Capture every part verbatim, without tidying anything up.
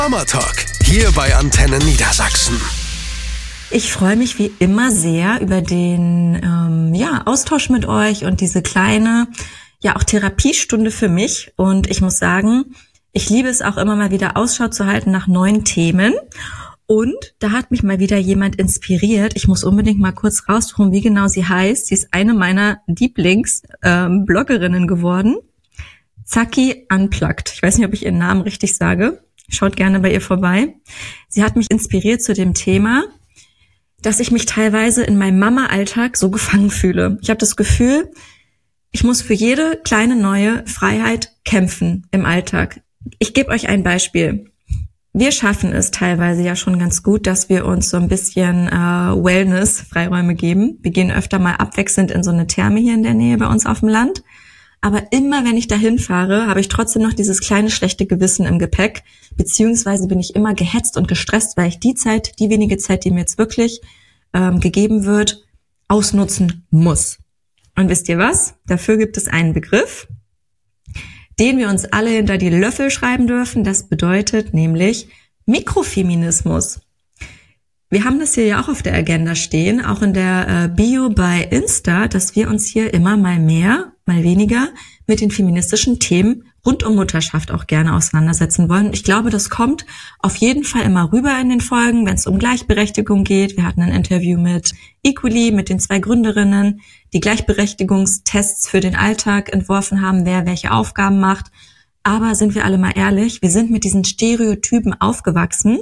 Mama Talk, hier bei Antenne Niedersachsen. Ich freue mich wie immer sehr über den ähm, ja, Austausch mit euch und diese kleine, ja auch Therapiestunde für mich. Und ich muss sagen, ich liebe es auch immer mal wieder Ausschau zu halten nach neuen Themen. Und da hat mich mal wieder jemand inspiriert. Ich muss unbedingt mal kurz raussuchen, wie genau sie heißt. Sie ist eine meiner Lieblings-Bloggerinnen ähm, geworden. Zacki Unplugged. Ich weiß nicht, ob ich ihren Namen richtig sage. Schaut gerne bei ihr vorbei. Sie hat mich inspiriert zu dem Thema, dass ich mich teilweise in meinem Mama-Alltag so gefangen fühle. Ich habe das Gefühl, ich muss für jede kleine neue Freiheit kämpfen im Alltag. Ich gebe euch ein Beispiel. Wir schaffen es teilweise ja schon ganz gut, dass wir uns so ein bisschen äh, Wellness-Freiräume geben. Wir gehen öfter mal abwechselnd in so eine Therme hier in der Nähe bei uns auf dem Land. Aber immer, wenn ich dahin fahre, habe ich trotzdem noch dieses kleine schlechte Gewissen im Gepäck, beziehungsweise bin ich immer gehetzt und gestresst, weil ich die Zeit, die wenige Zeit, die mir jetzt wirklich ähm, gegeben wird, ausnutzen muss. Und wisst ihr was? Dafür gibt es einen Begriff, den wir uns alle hinter die Löffel schreiben dürfen. Das bedeutet nämlich Mikrofeminismus. Wir haben das hier ja auch auf der Agenda stehen, auch in der äh, Bio bei Insta, dass wir uns hier immer mal mehr, mal weniger mit den feministischen Themen rund um Mutterschaft auch gerne auseinandersetzen wollen. Ich glaube, das kommt auf jeden Fall immer rüber in den Folgen, wenn es um Gleichberechtigung geht. Wir hatten ein Interview mit Equally, mit den zwei Gründerinnen, die Gleichberechtigungstests für den Alltag entworfen haben, wer welche Aufgaben macht. Aber sind wir alle mal ehrlich, wir sind mit diesen Stereotypen aufgewachsen.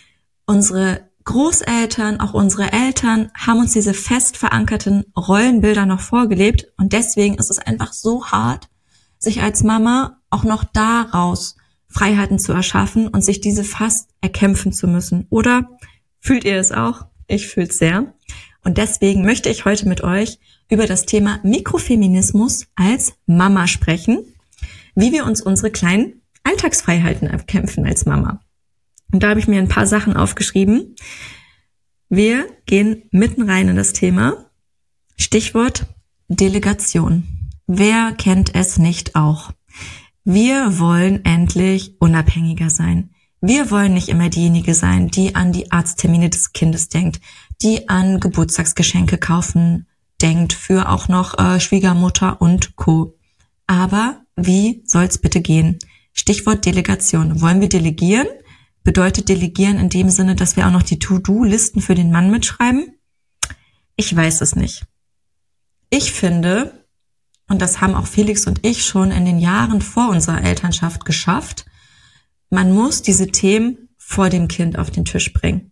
Unsere Großeltern, auch unsere Eltern haben uns diese fest verankerten Rollenbilder noch vorgelebt und deswegen ist es einfach so hart, sich als Mama auch noch daraus Freiheiten zu erschaffen und sich diese fast erkämpfen zu müssen. Oder fühlt ihr es auch? Ich fühle es sehr. Und deswegen möchte ich heute mit euch über das Thema Mikrofeminismus als Mama sprechen, wie wir uns unsere kleinen Alltagsfreiheiten erkämpfen als Mama. Und da habe ich mir ein paar Sachen aufgeschrieben. Wir gehen mitten rein in das Thema. Stichwort Delegation. Wer kennt es nicht auch? Wir wollen endlich unabhängiger sein. Wir wollen nicht immer diejenige sein, die an die Arzttermine des Kindes denkt, die an Geburtstagsgeschenke kaufen denkt, für auch noch äh, Schwiegermutter und Co. Aber wie soll's bitte gehen? Stichwort Delegation. Wollen wir delegieren? Bedeutet delegieren in dem Sinne, dass wir auch noch die To-Do-Listen für den Mann mitschreiben? Ich weiß es nicht. Ich finde, und das haben auch Felix und ich schon in den Jahren vor unserer Elternschaft geschafft, man muss diese Themen vor dem Kind auf den Tisch bringen.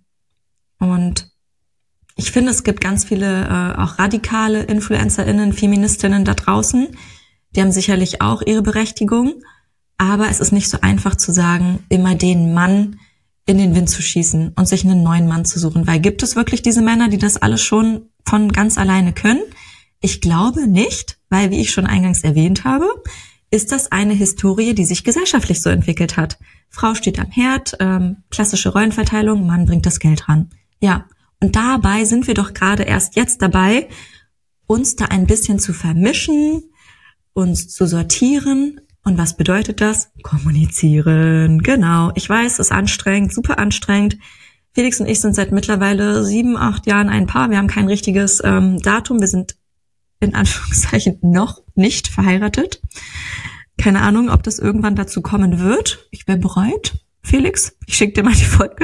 Und ich finde, es gibt ganz viele äh, auch radikale InfluencerInnen, Feministinnen da draußen, die haben sicherlich auch ihre Berechtigung. Aber es ist nicht so einfach zu sagen, immer den Mann in den Wind zu schießen und sich einen neuen Mann zu suchen. Weil gibt es wirklich diese Männer, die das alles schon von ganz alleine können? Ich glaube nicht, weil, wie ich schon eingangs erwähnt habe, ist das eine Historie, die sich gesellschaftlich so entwickelt hat. Frau steht am Herd, ähm, klassische Rollenverteilung, Mann bringt das Geld ran. Ja, und dabei sind wir doch gerade erst jetzt dabei, uns da ein bisschen zu vermischen, uns zu sortieren. Und was bedeutet das? Kommunizieren. Genau. Ich weiß, es ist anstrengend, super anstrengend. Felix und ich sind seit mittlerweile sieben, acht Jahren ein Paar. Wir haben kein richtiges ähm, Datum. Wir sind in Anführungszeichen noch nicht verheiratet. Keine Ahnung, ob das irgendwann dazu kommen wird. Ich wäre bereit. Felix, ich schicke dir mal die Folge.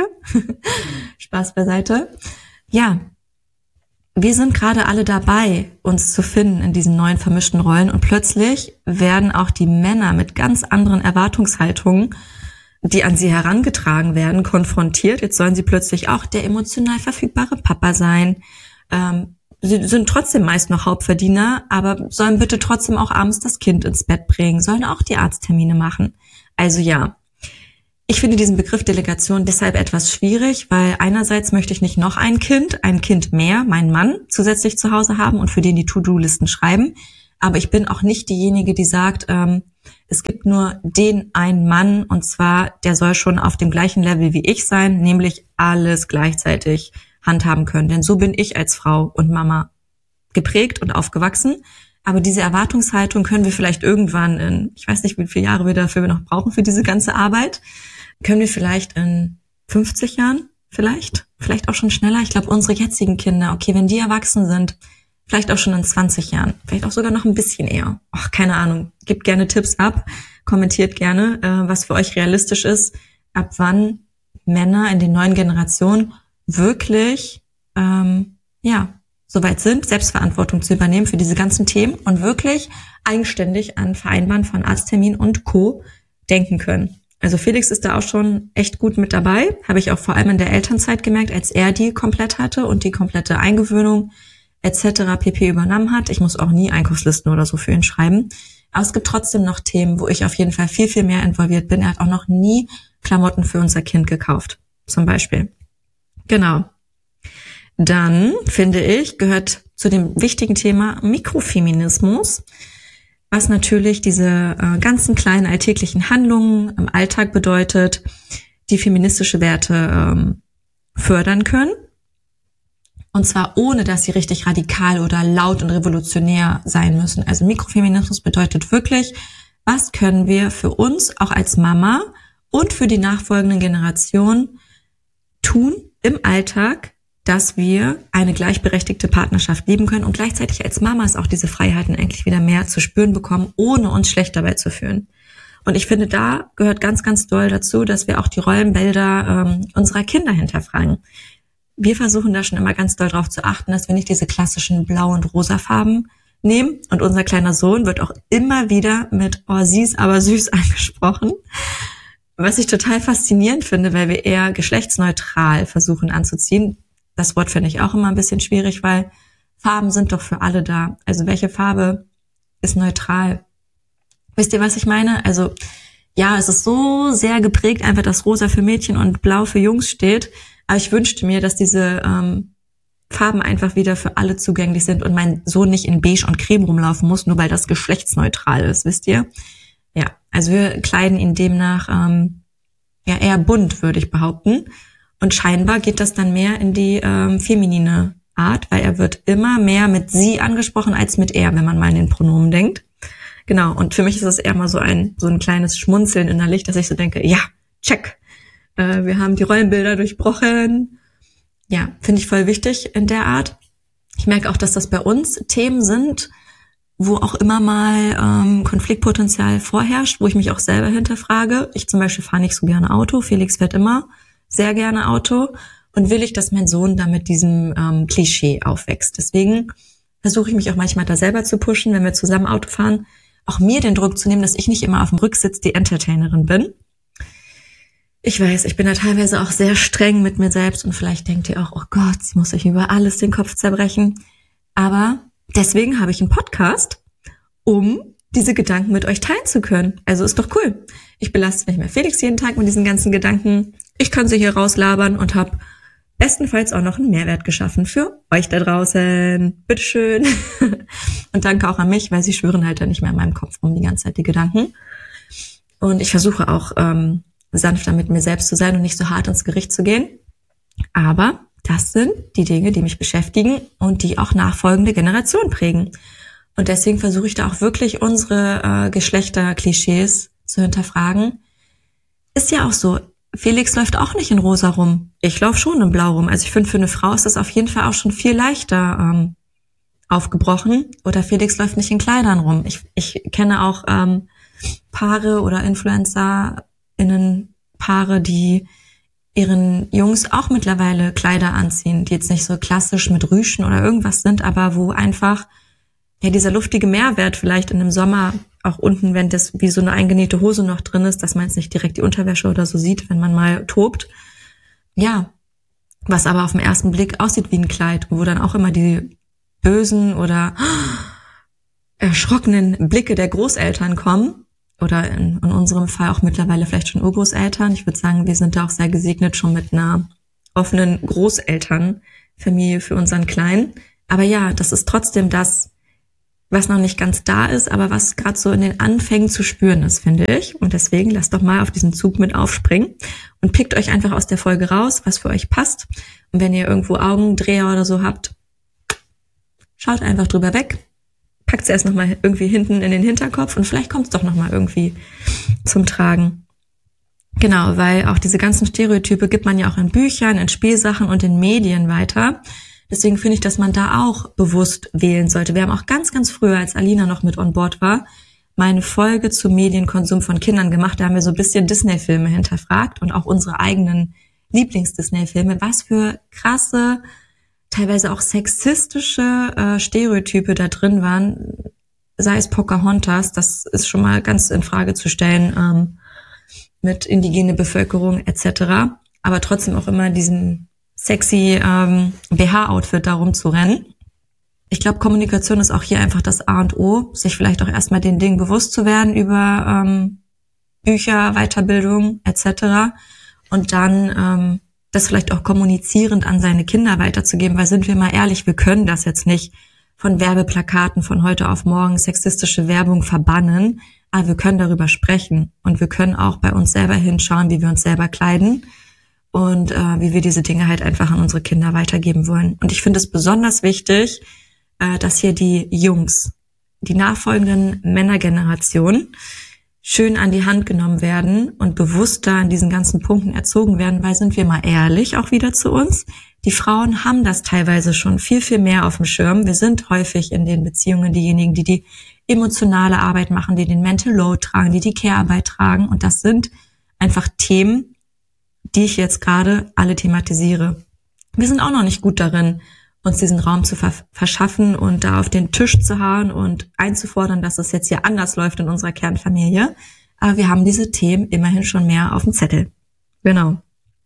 Spaß beiseite. Ja. Wir sind gerade alle dabei, uns zu finden in diesen neuen vermischten Rollen und plötzlich werden auch die Männer mit ganz anderen Erwartungshaltungen, die an sie herangetragen werden, konfrontiert. Jetzt sollen sie plötzlich auch der emotional verfügbare Papa sein. Ähm, sie sind trotzdem meist noch Hauptverdiener, aber sollen bitte trotzdem auch abends das Kind ins Bett bringen, sollen auch die Arzttermine machen. Also ja. Ich finde diesen Begriff Delegation deshalb etwas schwierig, weil einerseits möchte ich nicht noch ein Kind, ein Kind mehr, meinen Mann zusätzlich zu Hause haben und für den die To-Do-Listen schreiben. Aber ich bin auch nicht diejenige, die sagt, ähm, es gibt nur den einen Mann und zwar, der soll schon auf dem gleichen Level wie ich sein, nämlich alles gleichzeitig handhaben können. Denn so bin ich als Frau und Mama geprägt und aufgewachsen. Aber diese Erwartungshaltung können wir vielleicht irgendwann in, ich weiß nicht, wie viele Jahre wir dafür noch brauchen für diese ganze Arbeit, können wir vielleicht in fünfzig Jahren, vielleicht, vielleicht auch schon schneller. Ich glaube, unsere jetzigen Kinder, okay, wenn die erwachsen sind, vielleicht auch schon in zwanzig Jahren, vielleicht auch sogar noch ein bisschen eher. Ach, keine Ahnung. Gebt gerne Tipps ab, kommentiert gerne, äh, was für euch realistisch ist, ab wann Männer in den neuen Generationen wirklich, ähm, ja, soweit sind, Selbstverantwortung zu übernehmen für diese ganzen Themen und wirklich eigenständig an Vereinbaren von Arzttermin und Co. denken können. Also Felix ist da auch schon echt gut mit dabei, habe ich auch vor allem in der Elternzeit gemerkt, als er die komplett hatte und die komplette Eingewöhnung et cetera pp. Übernommen hat. Ich muss auch nie Einkaufslisten oder so für ihn schreiben. Aber es gibt trotzdem noch Themen, wo ich auf jeden Fall viel, viel mehr involviert bin. Er hat auch noch nie Klamotten für unser Kind gekauft, zum Beispiel. Genau. Dann, finde ich, gehört zu dem wichtigen Thema Mikrofeminismus, was natürlich diese äh, ganzen kleinen alltäglichen Handlungen im Alltag bedeutet, die feministische Werte ähm, fördern können. Und zwar ohne, dass sie richtig radikal oder laut und revolutionär sein müssen. Also Mikrofeminismus bedeutet wirklich, was können wir für uns auch als Mama und für die nachfolgenden Generationen tun im Alltag, dass wir eine gleichberechtigte Partnerschaft leben können und gleichzeitig als Mamas auch diese Freiheiten eigentlich wieder mehr zu spüren bekommen, ohne uns schlecht dabei zu fühlen. Und ich finde, da gehört ganz, ganz doll dazu, dass wir auch die Rollenbilder ähm, unserer Kinder hinterfragen. Wir versuchen da schon immer ganz doll drauf zu achten, dass wir nicht diese klassischen Blau- und rosa Farben nehmen. Und unser kleiner Sohn wird auch immer wieder mit "oh, sie ist aber süß" angesprochen. Was ich total faszinierend finde, weil wir eher geschlechtsneutral versuchen anzuziehen. Das Wort finde ich auch immer ein bisschen schwierig, weil Farben sind doch für alle da. Also welche Farbe ist neutral? Wisst ihr, was ich meine? Also ja, es ist so sehr geprägt, einfach, dass rosa für Mädchen und blau für Jungs steht. Aber ich wünschte mir, dass diese ähm, Farben einfach wieder für alle zugänglich sind und mein Sohn nicht in beige und creme rumlaufen muss, nur weil das geschlechtsneutral ist, wisst ihr? Ja, also wir kleiden ihn demnach ähm, ja eher bunt, würde ich behaupten. Und scheinbar geht das dann mehr in die ähm, feminine Art, weil er wird immer mehr mit sie angesprochen als mit er, wenn man mal in den Pronomen denkt. Genau, und für mich ist das eher mal so ein so ein kleines Schmunzeln innerlich, dass ich so denke, ja, check, äh, wir haben die Rollenbilder durchbrochen. Ja, finde ich voll wichtig in der Art. Ich merke auch, dass das bei uns Themen sind, wo auch immer mal ähm, Konfliktpotenzial vorherrscht, wo ich mich auch selber hinterfrage. Ich zum Beispiel fahre nicht so gerne Auto, Felix fährt immer sehr gerne Auto und will ich, dass mein Sohn da mit diesem ähm, Klischee aufwächst. Deswegen versuche ich mich auch manchmal da selber zu pushen, wenn wir zusammen Auto fahren, auch mir den Druck zu nehmen, dass ich nicht immer auf dem Rücksitz die Entertainerin bin. Ich weiß, ich bin da teilweise auch sehr streng mit mir selbst und vielleicht denkt ihr auch, oh Gott, sie muss sich über alles den Kopf zerbrechen. Aber deswegen habe ich einen Podcast, um diese Gedanken mit euch teilen zu können. Also ist doch cool. Ich belaste nicht mehr Felix jeden Tag mit diesen ganzen Gedanken. Ich kann sie hier rauslabern und habe bestenfalls auch noch einen Mehrwert geschaffen für euch da draußen. Bitteschön. Und danke auch an mich, weil sie schwören halt dann nicht mehr in meinem Kopf rum die ganze Zeit die Gedanken. Und ich versuche auch ähm, sanfter mit mir selbst zu sein und nicht so hart ins Gericht zu gehen. Aber das sind die Dinge, die mich beschäftigen und die auch nachfolgende Generationen prägen. Und deswegen versuche ich da auch wirklich unsere äh, Geschlechterklischees zu hinterfragen. Ist ja auch so, Felix läuft auch nicht in rosa rum. Ich laufe schon in blau rum. Also ich finde, für eine Frau ist das auf jeden Fall auch schon viel leichter ähm, aufgebrochen. Oder Felix läuft nicht in Kleidern rum. Ich, ich kenne auch ähm, Paare oder InfluencerInnen, Paare, die ihren Jungs auch mittlerweile Kleider anziehen, die jetzt nicht so klassisch mit Rüschen oder irgendwas sind, aber wo einfach ja dieser luftige Mehrwert vielleicht in dem Sommer auch unten, wenn das wie so eine eingenähte Hose noch drin ist, dass man jetzt nicht direkt die Unterwäsche oder so sieht, wenn man mal tobt. Ja, was aber auf den ersten Blick aussieht wie ein Kleid, wo dann auch immer die bösen oder erschrockenen Blicke der Großeltern kommen. Oder in, in unserem Fall auch mittlerweile vielleicht schon Urgroßeltern. Ich würde sagen, wir sind da auch sehr gesegnet schon mit einer offenen Großelternfamilie für unseren Kleinen. Aber ja, das ist trotzdem das, was noch nicht ganz da ist, aber was gerade so in den Anfängen zu spüren ist, finde ich. Und deswegen lasst doch mal auf diesen Zug mit aufspringen und pickt euch einfach aus der Folge raus, was für euch passt. Und wenn ihr irgendwo Augendreher oder so habt, schaut einfach drüber weg. Packt es erst nochmal irgendwie hinten in den Hinterkopf und vielleicht kommt es doch nochmal irgendwie zum Tragen. Genau, weil auch diese ganzen Stereotype gibt man ja auch in Büchern, in Spielsachen und in Medien weiter. Deswegen finde ich, dass man da auch bewusst wählen sollte. Wir haben auch ganz, ganz früher, als Alina noch mit on board war, meine Folge zum Medienkonsum von Kindern gemacht. Da haben wir so ein bisschen Disney-Filme hinterfragt und auch unsere eigenen Lieblings-Disney-Filme. Was für krasse, teilweise auch sexistische äh, Stereotype da drin waren. Sei es Pocahontas, das ist schon mal ganz in Frage zu stellen, ähm, mit indigene Bevölkerung et cetera. Aber trotzdem auch immer diesen sexy ähm, B H-Outfit da rumzurennen. Ich glaube, Kommunikation ist auch hier einfach das A und O, sich vielleicht auch erstmal den Dingen bewusst zu werden über ähm, Bücher, Weiterbildung et cetera. Und dann ähm, das vielleicht auch kommunizierend an seine Kinder weiterzugeben, weil sind wir mal ehrlich, wir können das jetzt nicht von Werbeplakaten von heute auf morgen sexistische Werbung verbannen, aber wir können darüber sprechen und wir können auch bei uns selber hinschauen, wie wir uns selber kleiden und äh, wie wir diese Dinge halt einfach an unsere Kinder weitergeben wollen. Und ich finde es besonders wichtig, äh, dass hier die Jungs, die nachfolgenden Männergenerationen schön an die Hand genommen werden und bewusster an diesen ganzen Punkten erzogen werden, weil sind wir mal ehrlich auch wieder zu uns. Die Frauen haben das teilweise schon viel, viel mehr auf dem Schirm. Wir sind häufig in den Beziehungen diejenigen, die die emotionale Arbeit machen, die den Mental Load tragen, die die Care-Arbeit tragen. Und das sind einfach Themen, die ich jetzt gerade alle thematisiere. Wir sind auch noch nicht gut darin, uns diesen Raum zu ver- verschaffen und da auf den Tisch zu hauen und einzufordern, dass es jetzt hier anders läuft in unserer Kernfamilie. Aber wir haben diese Themen immerhin schon mehr auf dem Zettel. Genau.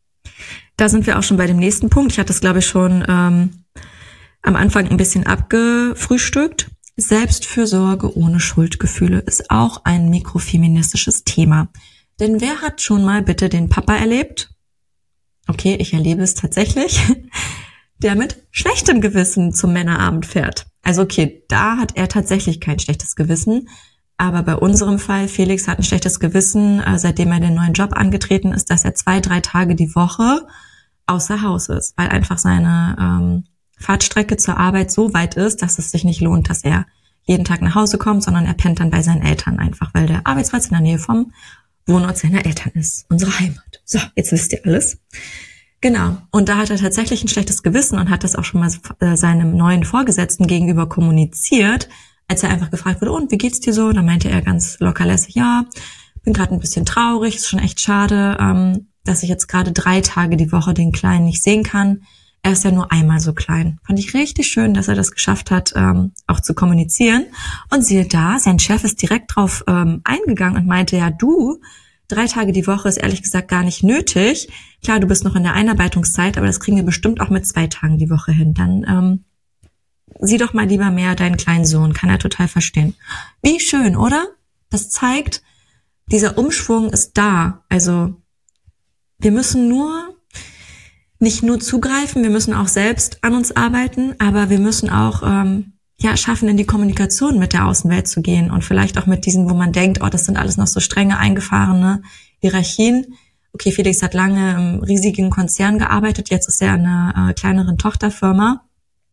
Da sind wir auch schon bei dem nächsten Punkt. Ich hatte es, glaube ich, schon ähm, am Anfang ein bisschen abgefrühstückt. Selbstfürsorge ohne Schuldgefühle ist auch ein mikrofeministisches Thema. Denn wer hat schon mal bitte den Papa erlebt? Okay, ich erlebe es tatsächlich. Der mit schlechtem Gewissen zum Männerabend fährt. Also okay, da hat er tatsächlich kein schlechtes Gewissen. Aber bei unserem Fall, Felix hat ein schlechtes Gewissen, äh, seitdem er den neuen Job angetreten ist, dass er zwei, drei Tage die Woche außer Haus ist, weil einfach seine ähm, Fahrtstrecke zur Arbeit so weit ist, dass es sich nicht lohnt, dass er jeden Tag nach Hause kommt, sondern er pennt dann bei seinen Eltern einfach, weil der Arbeitsplatz in der Nähe vom Wohnort seiner Eltern ist, unsere Heimat. So, jetzt wisst ihr alles. Genau, und da hat er tatsächlich ein schlechtes Gewissen und hat das auch schon mal äh, seinem neuen Vorgesetzten gegenüber kommuniziert, als er einfach gefragt wurde, und wie geht's dir so? Da meinte er ganz lockerlässig, ja, bin gerade ein bisschen traurig, ist schon echt schade, ähm, dass ich jetzt gerade drei Tage die Woche den Kleinen nicht sehen kann. Er ist ja nur einmal so klein. Fand ich richtig schön, dass er das geschafft hat, ähm, auch zu kommunizieren. Und siehe da, sein Chef ist direkt drauf ähm, eingegangen und meinte, ja du, drei Tage die Woche ist ehrlich gesagt gar nicht nötig. Klar, du bist noch in der Einarbeitungszeit, aber das kriegen wir bestimmt auch mit zwei Tagen die Woche hin. Dann ähm, sieh doch mal lieber mehr deinen kleinen Sohn, kann er total verstehen. Wie schön, oder? Das zeigt, dieser Umschwung ist da. Also wir müssen nur nicht nur zugreifen, wir müssen auch selbst an uns arbeiten, aber wir müssen auch ähm, ja schaffen, in die Kommunikation mit der Außenwelt zu gehen und vielleicht auch mit diesen, wo man denkt, oh, das sind alles noch so strenge, eingefahrene Hierarchien. Okay, Felix hat lange im riesigen Konzern gearbeitet, jetzt ist er in einer äh, kleineren Tochterfirma,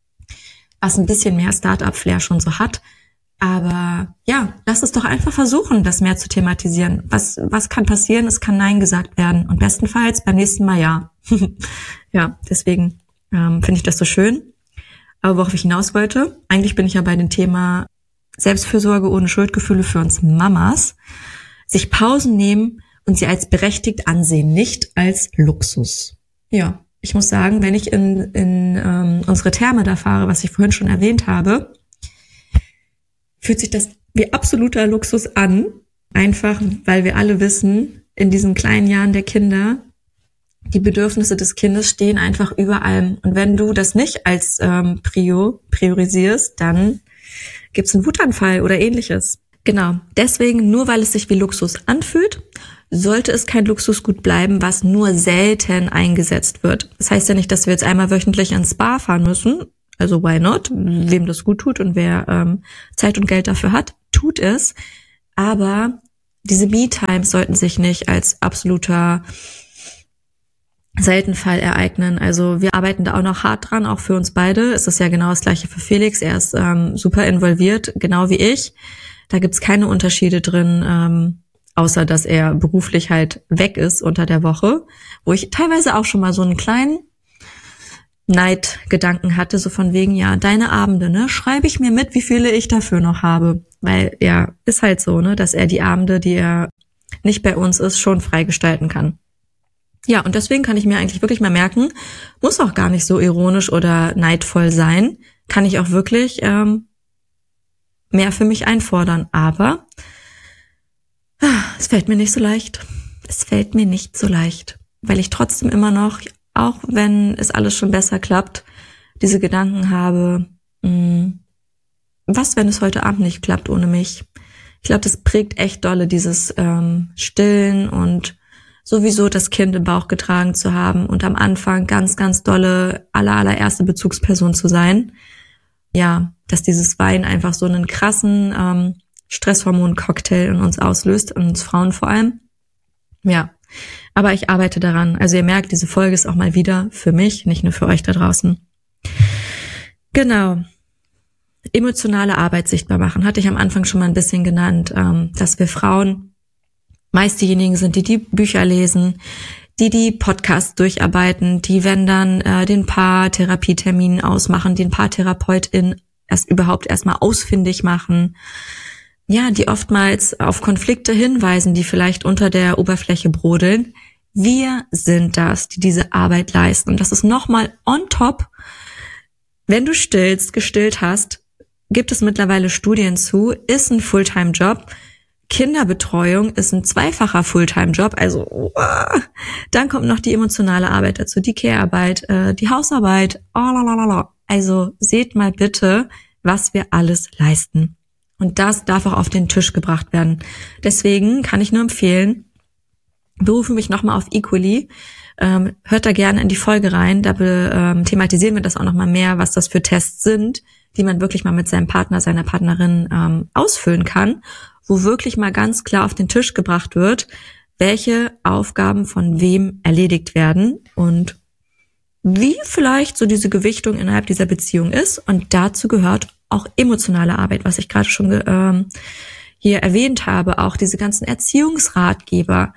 was ein bisschen mehr Start-up-Flair schon so hat. Aber ja, lass es doch einfach versuchen, das mehr zu thematisieren. Was was kann passieren? Es kann Nein gesagt werden und bestenfalls beim nächsten Mal Ja. Ja, deswegen ähm, finde ich das so schön. Aber worauf ich hinaus wollte, eigentlich bin ich ja bei dem Thema Selbstfürsorge ohne Schuldgefühle für uns Mamas. Sich Pausen nehmen und sie als berechtigt ansehen, nicht als Luxus. Ja, ich muss sagen, wenn ich in, in ähm, unsere Therme da fahre, was ich vorhin schon erwähnt habe, fühlt sich das wie absoluter Luxus an. Einfach, weil wir alle wissen, in diesen kleinen Jahren der Kinder, die Bedürfnisse des Kindes stehen einfach über allem. Und wenn du das nicht als ähm, Prio priorisierst, dann gibt's einen Wutanfall oder ähnliches. Genau. Deswegen, nur weil es sich wie Luxus anfühlt, sollte es kein Luxusgut bleiben, was nur selten eingesetzt wird. Das heißt ja nicht, dass wir jetzt einmal wöchentlich ins Spa fahren müssen. Also why not? Wem das gut tut und wer ähm, Zeit und Geld dafür hat, tut es. Aber diese Me-Times sollten sich nicht als absoluter Seltenfall ereignen. Also wir arbeiten da auch noch hart dran, auch für uns beide. Es ist ja genau das Gleiche für Felix. Er ist ähm, super involviert, genau wie ich. Da gibt's keine Unterschiede drin, ähm, außer dass er beruflich halt weg ist unter der Woche, wo ich teilweise auch schon mal so einen kleinen Neidgedanken hatte, so von wegen, ja, deine Abende, ne, schreibe ich mir mit, wie viele ich dafür noch habe. Weil, ja, ist halt so, ne, dass er die Abende, die er nicht bei uns ist, schon frei gestalten kann. Ja, und deswegen kann ich mir eigentlich wirklich mal merken, muss auch gar nicht so ironisch oder neidvoll sein, kann ich auch wirklich ähm, mehr für mich einfordern. Aber ah, es fällt mir nicht so leicht. Es fällt mir nicht so leicht, weil ich trotzdem immer noch, auch wenn es alles schon besser klappt, diese Gedanken habe, mh, was, wenn es heute Abend nicht klappt ohne mich? Ich glaube, das prägt echt dolle, dieses ähm, Stillen und sowieso das Kind im Bauch getragen zu haben und am Anfang ganz, ganz dolle aller, allererste Bezugsperson zu sein. Ja, dass dieses Weinen einfach so einen krassen ähm, Stresshormon-Cocktail in uns auslöst, in uns Frauen vor allem. Ja, aber ich arbeite daran. Also ihr merkt, diese Folge ist auch mal wieder für mich, nicht nur für euch da draußen. Genau. Emotionale Arbeit sichtbar machen, hatte ich am Anfang schon mal ein bisschen genannt, ähm, dass wir Frauen meist diejenigen sind, die die Bücher lesen, die die Podcasts durcharbeiten, die wenn dann äh, den Paartherapietermin ausmachen, den Paartherapeutin erst überhaupt erstmal ausfindig machen, ja, die oftmals auf Konflikte hinweisen, die vielleicht unter der Oberfläche brodeln. Wir sind das, die diese Arbeit leisten. Und das ist nochmal on top, wenn du stillst, gestillt hast, gibt es mittlerweile Studien zu, ist ein Fulltime-Job. Kinderbetreuung ist ein zweifacher Fulltime-Job, also uh, dann kommt noch die emotionale Arbeit dazu, die Care-Arbeit, äh, die Hausarbeit, oh, lalalala. Also seht mal bitte, was wir alles leisten. Und das darf auch auf den Tisch gebracht werden. Deswegen kann ich nur empfehlen, berufe mich nochmal auf Equally, ähm, hört da gerne in die Folge rein, da be, ähm, thematisieren wir das auch nochmal mehr, was das für Tests sind, die man wirklich mal mit seinem Partner, seiner Partnerin ähm, ausfüllen kann, wo wirklich mal ganz klar auf den Tisch gebracht wird, welche Aufgaben von wem erledigt werden und wie vielleicht so diese Gewichtung innerhalb dieser Beziehung ist. Und dazu gehört auch emotionale Arbeit, was ich gerade schon ähm, hier erwähnt habe, auch diese ganzen Erziehungsratgeber,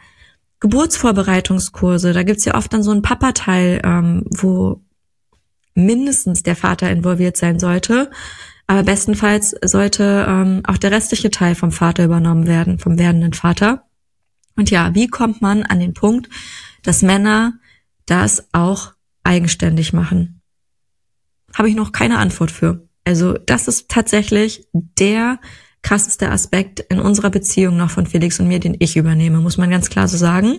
Geburtsvorbereitungskurse, da gibt's ja oft dann so einen Papa-Teil, ähm, wo mindestens der Vater involviert sein sollte, aber bestenfalls sollte ähm, auch der restliche Teil vom Vater übernommen werden, vom werdenden Vater. Und ja, wie kommt man an den Punkt, dass Männer das auch eigenständig machen? Habe ich noch keine Antwort für. Also das ist tatsächlich der krasseste Aspekt in unserer Beziehung noch von Felix und mir, den ich übernehme, muss man ganz klar so sagen.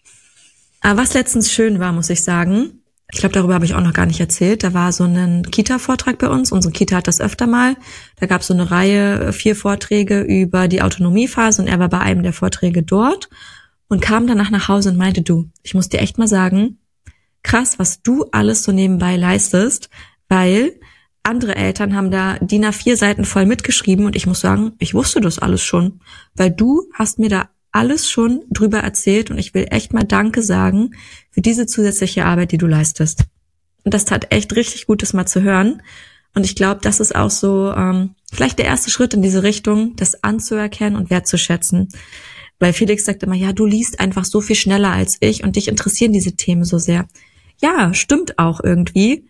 Aber was letztens schön war, muss ich sagen, ich glaube, darüber habe ich auch noch gar nicht erzählt, da war so ein Kita-Vortrag bei uns, unsere Kita hat das öfter mal, da gab es so eine Reihe, vier Vorträge über die Autonomiephase und er war bei einem der Vorträge dort und kam danach nach Hause und meinte, du, ich muss dir echt mal sagen, krass, was du alles so nebenbei leistest, weil andere Eltern haben da D I N A vier Seiten voll mitgeschrieben und ich muss sagen, ich wusste das alles schon, weil du hast mir da alles schon drüber erzählt und ich will echt mal Danke sagen für diese zusätzliche Arbeit, die du leistest. Und das tat echt richtig gut, das mal zu hören. Und ich glaube, das ist auch so ähm, vielleicht der erste Schritt in diese Richtung, das anzuerkennen und wertzuschätzen. Weil Felix sagt immer, ja, du liest einfach so viel schneller als ich und dich interessieren diese Themen so sehr. Ja, stimmt auch irgendwie.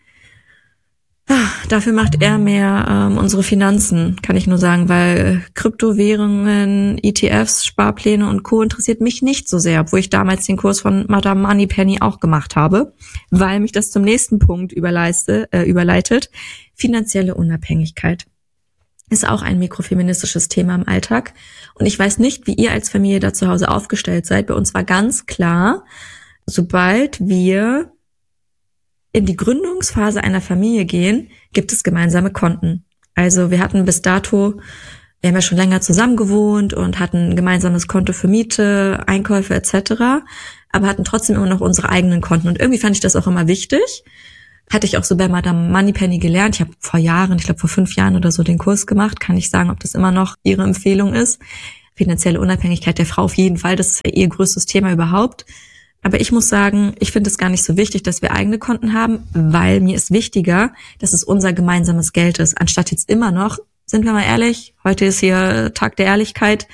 Dafür macht er mehr ähm, unsere Finanzen, kann ich nur sagen, weil Kryptowährungen, E T Fs, Sparpläne und Co. interessiert mich nicht so sehr, obwohl ich damals den Kurs von Madame Moneypenny auch gemacht habe, weil mich das zum nächsten Punkt überleiste, äh, überleitet. Finanzielle Unabhängigkeit ist auch ein mikrofeministisches Thema im Alltag und ich weiß nicht, wie ihr als Familie da zu Hause aufgestellt seid. Bei uns war ganz klar, sobald wir in die Gründungsphase einer Familie gehen, gibt es gemeinsame Konten. Also wir hatten bis dato, wir haben ja schon länger zusammen gewohnt und hatten ein gemeinsames Konto für Miete, Einkäufe et cetera, aber hatten trotzdem immer noch unsere eigenen Konten. Und irgendwie fand ich das auch immer wichtig. Hatte ich auch so bei Madame Moneypenny gelernt. Ich habe vor Jahren, ich glaube vor fünf Jahren oder so den Kurs gemacht. Kann ich sagen, ob das immer noch ihre Empfehlung ist. Finanzielle Unabhängigkeit der Frau auf jeden Fall. Das ist ja ihr größtes Thema überhaupt. Aber ich muss sagen, ich finde es gar nicht so wichtig, dass wir eigene Konten haben, weil mir ist wichtiger, dass es unser gemeinsames Geld ist. Anstatt jetzt immer noch, sind wir mal ehrlich, heute ist hier Tag der Ehrlichkeit,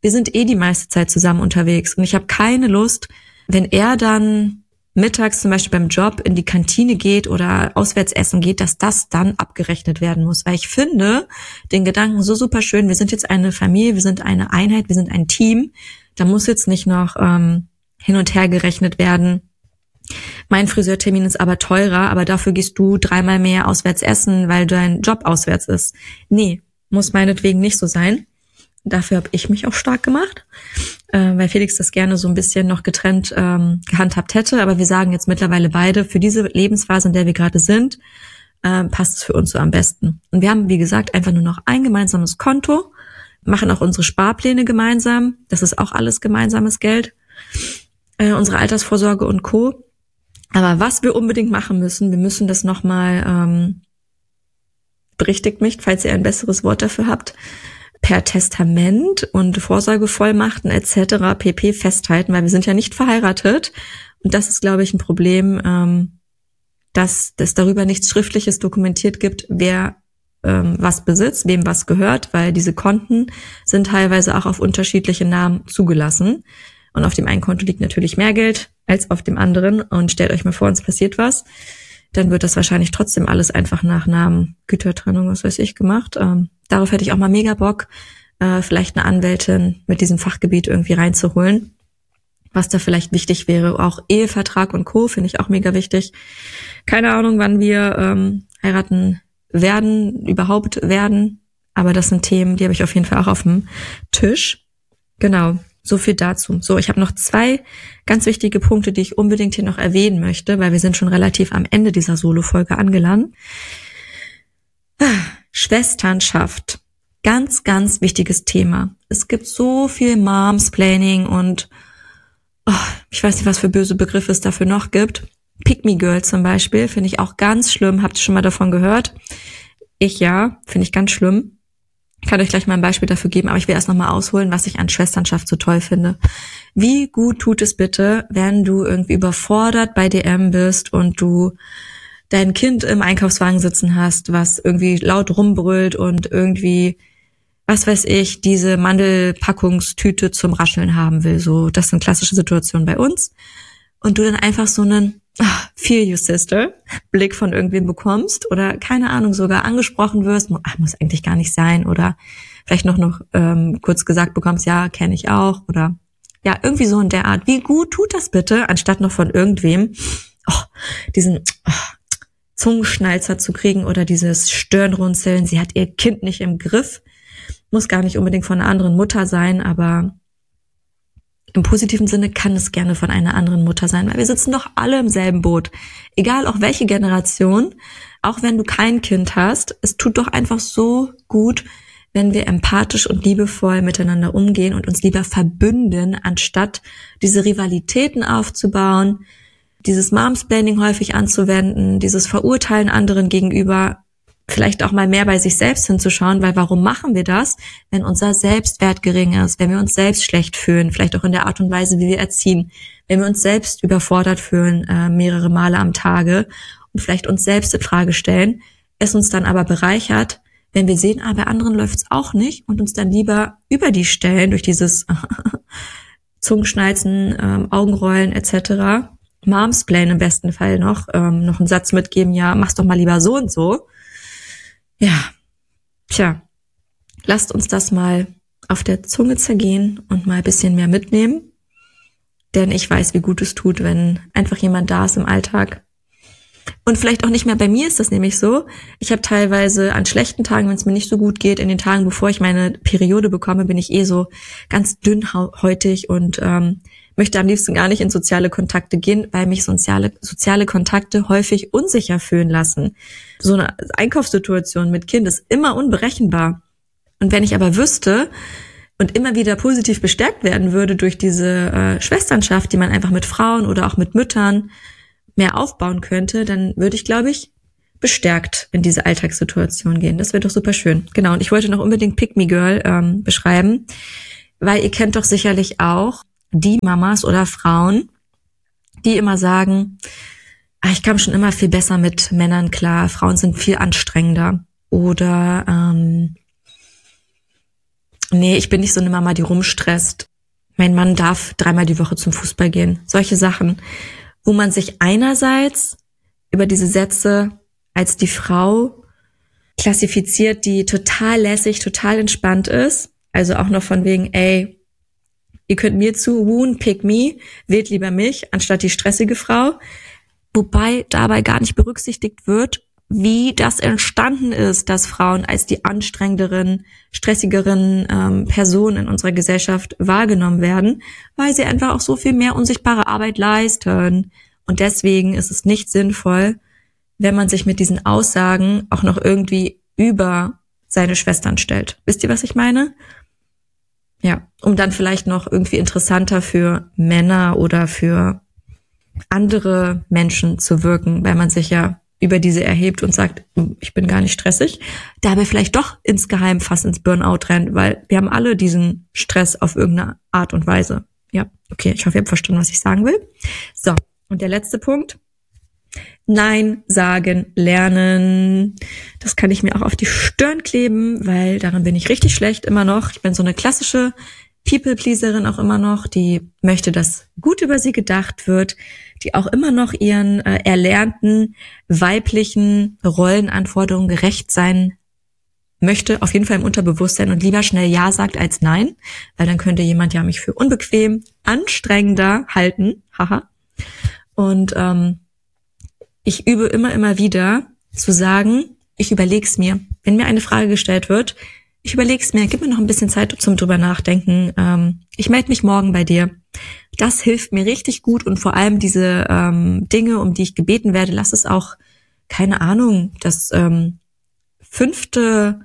wir sind eh die meiste Zeit zusammen unterwegs und ich habe keine Lust, wenn er dann mittags zum Beispiel beim Job in die Kantine geht oder auswärts essen geht, dass das dann abgerechnet werden muss. Weil ich finde den Gedanken so super schön, wir sind jetzt eine Familie, wir sind eine Einheit, wir sind ein Team. Da muss jetzt nicht noch ähm, hin und her gerechnet werden. Mein Friseurtermin ist aber teurer, aber dafür gehst du dreimal mehr auswärts essen, weil dein Job auswärts ist. Nee, muss meinetwegen nicht so sein. Dafür habe ich mich auch stark gemacht, äh, weil Felix das gerne so ein bisschen noch getrennt ähm, gehandhabt hätte. Aber wir sagen jetzt mittlerweile beide, für diese Lebensphase, in der wir gerade sind, äh, passt es für uns so am besten. Und wir haben, wie gesagt, einfach nur noch ein gemeinsames Konto, machen auch unsere Sparpläne gemeinsam. Das ist auch alles gemeinsames Geld, äh, unsere Altersvorsorge und Co. Aber was wir unbedingt machen müssen, wir müssen das nochmal, ähm, berichtigt mich, falls ihr ein besseres Wort dafür habt, per Testament und Vorsorgevollmachten et cetera pp. Festhalten, weil wir sind ja nicht verheiratet. Und das ist, glaube ich, ein Problem, ähm, dass es darüber nichts Schriftliches dokumentiert gibt, wer ähm, was besitzt, wem was gehört, weil diese Konten sind teilweise auch auf unterschiedliche Namen zugelassen. Und auf dem einen Konto liegt natürlich mehr Geld als auf dem anderen. Und stellt euch mal vor, uns passiert was, dann wird das wahrscheinlich trotzdem alles einfach nach Namen, Gütertrennung, was weiß ich, gemacht. Ähm, darauf hätte ich auch mal mega Bock, äh, vielleicht eine Anwältin mit diesem Fachgebiet irgendwie reinzuholen, was da vielleicht wichtig wäre. Auch Ehevertrag und Co. finde ich auch mega wichtig. Keine Ahnung, wann wir ähm, heiraten werden, überhaupt werden, aber das sind Themen, die habe ich auf jeden Fall auch auf dem Tisch. Genau. So viel dazu. So, ich habe noch zwei ganz wichtige Punkte, die ich unbedingt hier noch erwähnen möchte, weil wir sind schon relativ am Ende dieser Solo-Folge angelangt. Schwesternschaft. Ganz, ganz wichtiges Thema. Es gibt so viel Momsplaining und oh, ich weiß nicht, was für böse Begriffe es dafür noch gibt. Pick-me-Girl zum Beispiel, finde ich auch ganz schlimm. Habt ihr schon mal davon gehört? Ich ja, finde ich ganz schlimm. Ich kann euch gleich mal ein Beispiel dafür geben, aber ich will erst nochmal ausholen, was ich an Schwesternschaft so toll finde. Wie gut tut es bitte, wenn du irgendwie überfordert bei D M bist und du dein Kind im Einkaufswagen sitzen hast, was irgendwie laut rumbrüllt und irgendwie, was weiß ich, diese Mandelpackungstüte zum Rascheln haben will. So, das sind klassische Situationen bei uns. Und du dann einfach so einen ah, feel you sister Blick von irgendwem bekommst oder keine Ahnung, sogar angesprochen wirst, ach, muss eigentlich gar nicht sein, oder vielleicht noch noch ähm, kurz gesagt bekommst, ja, kenne ich auch, oder ja, irgendwie so in der Art. Wie gut tut das bitte, anstatt noch von irgendwem oh, diesen oh, Zungenschnalzer zu kriegen oder dieses Stirnrunzeln, sie hat ihr Kind nicht im Griff. Muss gar nicht unbedingt von einer anderen Mutter sein, aber im positiven Sinne kann es gerne von einer anderen Mutter sein, weil wir sitzen doch alle im selben Boot. Egal auch welche Generation, auch wenn du kein Kind hast, es tut doch einfach so gut, wenn wir empathisch und liebevoll miteinander umgehen und uns lieber verbünden, anstatt diese Rivalitäten aufzubauen, dieses Momsplaining häufig anzuwenden, dieses Verurteilen anderen gegenüber, vielleicht auch mal mehr bei sich selbst hinzuschauen, weil warum machen wir das, wenn unser Selbstwert gering ist, wenn wir uns selbst schlecht fühlen, vielleicht auch in der Art und Weise, wie wir erziehen, wenn wir uns selbst überfordert fühlen, äh, mehrere Male am Tage und vielleicht uns selbst in Frage stellen, es uns dann aber bereichert, wenn wir sehen, ah, bei anderen läuft's auch nicht und uns dann lieber über die stellen durch dieses Zungenschnalzen, ähm, Augenrollen et cetera. Momsplain im besten Fall noch, ähm, noch einen Satz mitgeben, ja, mach's doch mal lieber so und so. Ja, tja, lasst uns das mal auf der Zunge zergehen und mal ein bisschen mehr mitnehmen. Denn ich weiß, wie gut es tut, wenn einfach jemand da ist im Alltag. Und vielleicht auch nicht mehr, bei mir ist das nämlich so. Ich habe teilweise an schlechten Tagen, wenn es mir nicht so gut geht, in den Tagen, bevor ich meine Periode bekomme, bin ich eh so ganz dünnhäutig und ähm, möchte am liebsten gar nicht in soziale Kontakte gehen, weil mich soziale, soziale Kontakte häufig unsicher fühlen lassen. So eine Einkaufssituation mit Kind ist immer unberechenbar. Und wenn ich aber wüsste und immer wieder positiv bestärkt werden würde durch diese äh, Schwesternschaft, die man einfach mit Frauen oder auch mit Müttern mehr aufbauen könnte, dann würde ich, glaube ich, bestärkt in diese Alltagssituation gehen. Das wäre doch super schön. Genau, und ich wollte noch unbedingt Pick Me Girl ähm, beschreiben, weil ihr kennt doch sicherlich auch die Mamas oder Frauen, die immer sagen, ach, ich kam schon immer viel besser mit Männern klar, Frauen sind viel anstrengender. Oder ähm, nee, ich bin nicht so eine Mama, die rumstresst. Mein Mann darf dreimal die Woche zum Fußball gehen. Solche Sachen, wo man sich einerseits über diese Sätze als die Frau klassifiziert, die total lässig, total entspannt ist. Also auch noch von wegen, ey, ihr könnt mir zu, woon, pick me, wählt lieber mich, anstatt die stressige Frau. Wobei dabei gar nicht berücksichtigt wird, wie das entstanden ist, dass Frauen als die anstrengenderen, stressigeren ähm, Personen in unserer Gesellschaft wahrgenommen werden, weil sie einfach auch so viel mehr unsichtbare Arbeit leisten. Und deswegen ist es nicht sinnvoll, wenn man sich mit diesen Aussagen auch noch irgendwie über seine Schwestern stellt. Wisst ihr, was ich meine? Ja, um dann vielleicht noch irgendwie interessanter für Männer oder für andere Menschen zu wirken, weil man sich ja über diese erhebt und sagt, ich bin gar nicht stressig, dabei vielleicht doch insgeheim fast ins Burnout rennt, weil wir haben alle diesen Stress auf irgendeine Art und Weise. Ja, okay, ich hoffe, ihr habt verstanden, was ich sagen will. So, und der letzte Punkt. Nein sagen lernen. Das kann ich mir auch auf die Stirn kleben, weil darin bin ich richtig schlecht immer noch. Ich bin so eine klassische People-Pleaserin auch immer noch, die möchte, dass gut über sie gedacht wird, die auch immer noch ihren äh, erlernten weiblichen Rollenanforderungen gerecht sein möchte, auf jeden Fall im Unterbewusstsein und lieber schnell Ja sagt als Nein, weil dann könnte jemand ja mich für unbequem, anstrengender halten. Haha. Und ähm, ich übe immer, immer wieder zu sagen, ich überleg's mir. Wenn mir eine Frage gestellt wird, ich überleg's mir, gib mir noch ein bisschen Zeit zum drüber nachdenken. Ähm, ich melde mich morgen bei dir. Das hilft mir richtig gut und vor allem diese ähm, Dinge, um die ich gebeten werde, lass es auch, keine Ahnung, das ähm, fünfte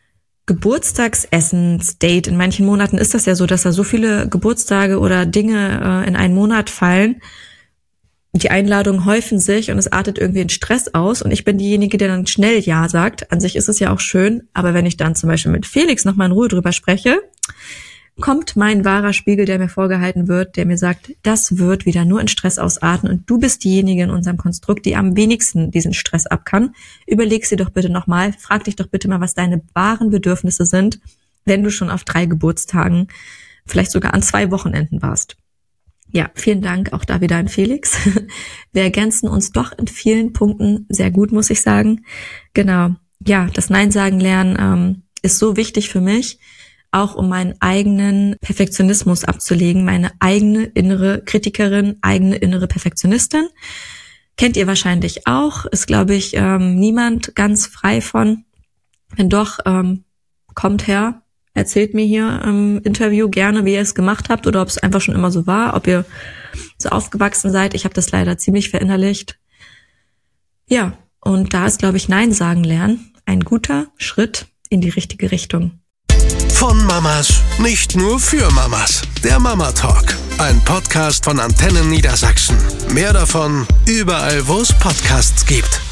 Geburtstagsessens-Date. In manchen Monaten ist das ja so, dass da so viele Geburtstage oder Dinge äh, in einen Monat fallen. Die Einladungen häufen sich und es artet irgendwie in Stress aus und ich bin diejenige, der dann schnell Ja sagt. An sich ist es ja auch schön, aber wenn ich dann zum Beispiel mit Felix nochmal in Ruhe drüber spreche, kommt mein wahrer Spiegel, der mir vorgehalten wird, der mir sagt, das wird wieder nur in Stress ausarten und du bist diejenige in unserem Konstrukt, die am wenigsten diesen Stress ab kann. Überleg sie doch bitte nochmal, frag dich doch bitte mal, was deine wahren Bedürfnisse sind, wenn du schon auf drei Geburtstagen, vielleicht sogar an zwei Wochenenden warst. Ja, vielen Dank auch da wieder an Felix. Wir ergänzen uns doch in vielen Punkten sehr gut, muss ich sagen. Genau, ja, das Nein sagen lernen ähm, ist so wichtig für mich, auch um meinen eigenen Perfektionismus abzulegen, meine eigene innere Kritikerin, eigene innere Perfektionistin. Kennt ihr wahrscheinlich auch, ist, glaube ich, ähm, niemand ganz frei von. Wenn doch, ähm, kommt her. Erzählt mir hier im Interview gerne, wie ihr es gemacht habt oder ob es einfach schon immer so war, ob ihr so aufgewachsen seid. Ich habe das leider ziemlich verinnerlicht. Ja, und da ist, glaube ich, Nein sagen lernen ein guter Schritt in die richtige Richtung. Von Mamas, nicht nur für Mamas. Der Mama Talk, ein Podcast von Antennen Niedersachsen. Mehr davon überall, wo es Podcasts gibt.